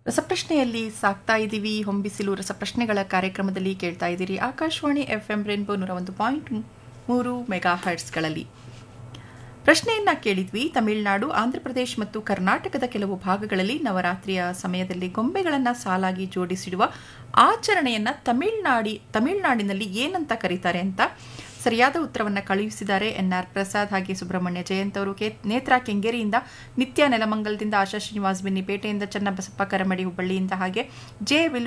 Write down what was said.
ರಸಪ್ರಶ್ನೆಯಲ್ಲಿ ಸಾಕ್ತಾ ಇದ್ದೀವಿ. ಹೊಂಬಿಸಿಲು ರಸಪ್ರಶ್ನೆಗಳ ಕಾರ್ಯಕ್ರಮದಲ್ಲಿ ಕೇಳ್ತಾ ಇದ್ದೀರಿ ಆಕಾಶವಾಣಿ FM ರೇನ್ಬೋ 101.3 ಮೆಗಾ ಹರ್ಟ್ಸ್ಗಳಲ್ಲಿ. ಪ್ರಶ್ನೆಯನ್ನ ಕೇಳಿದ್ವಿ. ತಮಿಳುನಾಡು, ಆಂಧ್ರಪ್ರದೇಶ ಮತ್ತು ಕರ್ನಾಟಕದ ಕೆಲವು ಭಾಗಗಳಲ್ಲಿ ನವರಾತ್ರಿಯ ಸಮಯದಲ್ಲಿ ಗೊಂಬೆಗಳನ್ನು ಸಾಲಾಗಿ ಜೋಡಿಸಿಡುವ ಆಚರಣೆಯನ್ನ ತಮಿಳುನಾಡಿನಲ್ಲಿ ಏನಂತ ಕರೀತಾರೆ ಅಂತ ಸರಿಯಾದ ಉತ್ತರವನ್ನು ಕಳುಹಿಸಿದ್ದಾರೆ NR ಪ್ರಸಾದ್ ಹಾಗೆ ಸುಬ್ರಹ್ಮಣ್ಯ ಜಯಂತ್ ಅವರು. ನೇತ್ರಾ ಕೆಂಗೇರಿಯಿಂದ, ನಿತ್ಯ ನೆಲಮಂಗಲದಿಂದ, ಆಶಾ ಶ್ರೀನಿವಾಸ್ ಬಿನ್ನಿಪೇಟೆಯಿಂದ, ಚನ್ನಬಸಪ್ಪ ಕರಮಡಿ ಹುಬ್ಬಳ್ಳಿಯಿಂದ, ಹಾಗೆ ಜೆ